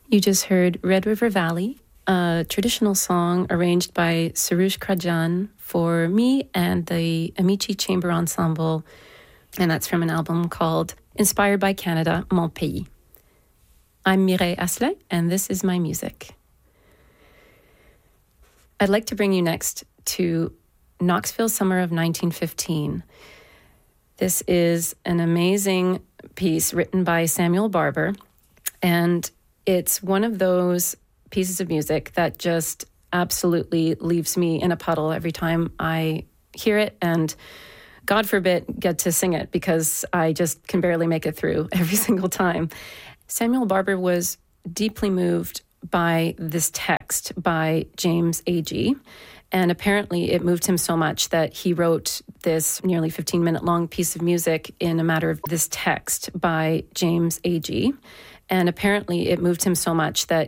You just heard Red River Valley, a traditional song arranged by Sarush Krajan for me and the Amici Chamber Ensemble, and that's from an album called Inspired by Canada, Mon Pays. I'm Mireille Asselet, and this is my music. I'd like to bring you next to Knoxville Summer of 1915. This is an amazing piece written by Samuel Barber, and it's one of those pieces of music that just absolutely leaves me in a puddle every time I hear it, and God forbid get to sing it because I just can barely make it through every single time. Samuel Barber was deeply moved by this text by James Agee, and apparently it moved him so much that he wrote this nearly 15-minute long piece of music in a matter of this text by James Agee. And apparently it moved him so much that